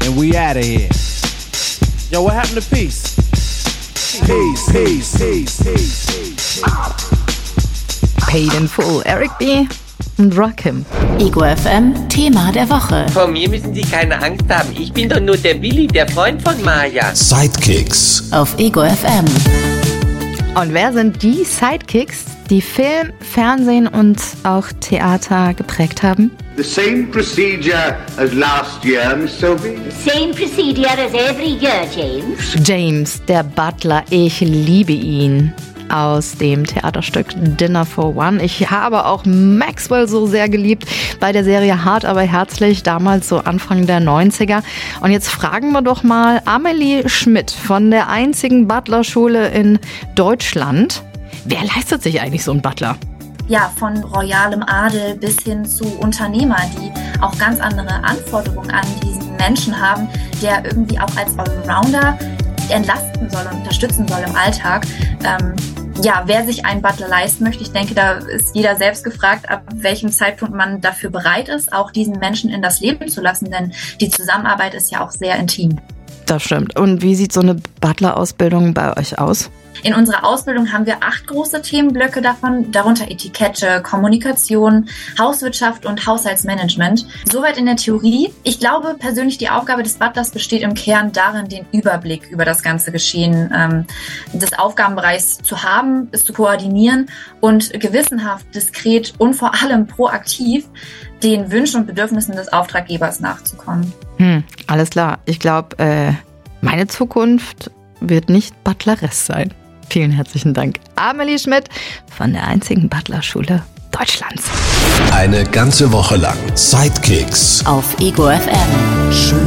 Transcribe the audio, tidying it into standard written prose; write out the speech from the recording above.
and we outta here. Yo, what happened to peace? Peace, peace, peace, peace, peace. Paid in Full, Eric B. und Rakim. Ego FM, Thema der Woche. Vor mir müssen Sie keine Angst haben. Ich bin doch nur der Willi, der Freund von Maja. Sidekicks Auf Ego FM. Und wer sind die Sidekicks, die Film, Fernsehen und auch Theater geprägt haben? The same procedure as last year, Miss Sophie? Same procedure as every year, James. James, der Butler, ich liebe ihn. Aus dem Theaterstück Dinner for One. Ich habe auch Maxwell so sehr geliebt bei der Serie Hart aber herzlich, damals so Anfang der 90er. Und jetzt fragen wir doch mal Amelie Schmidt von der einzigen Butlerschule in Deutschland. Wer leistet sich eigentlich so einen Butler? Ja, von royalem Adel bis hin zu Unternehmern, die auch ganz andere Anforderungen an diesen Menschen haben, der irgendwie auch als Allrounder entlasten soll und unterstützen soll im Alltag. Wer sich einen Butler leisten möchte, ich denke, da ist jeder selbst gefragt, ab welchem Zeitpunkt man dafür bereit ist, auch diesen Menschen in das Leben zu lassen, denn die Zusammenarbeit ist ja auch sehr intim. Das stimmt. Und wie sieht so eine Butler-Ausbildung bei euch aus? In unserer Ausbildung haben wir 8 große Themenblöcke davon, darunter Etikette, Kommunikation, Hauswirtschaft und Haushaltsmanagement. Soweit in der Theorie. Ich glaube persönlich, die Aufgabe des Butlers besteht im Kern darin, den Überblick über das ganze Geschehen des Aufgabenbereichs zu haben, es zu koordinieren und gewissenhaft, diskret und vor allem proaktiv den Wünschen und Bedürfnissen des Auftraggebers nachzukommen. Alles klar. Ich glaube, meine Zukunft wird nicht Butleress sein. Vielen herzlichen Dank. Amelie Schmidt von der einzigen Butlerschule Deutschlands. Eine ganze Woche lang Sidekicks Auf Ego FM. Schön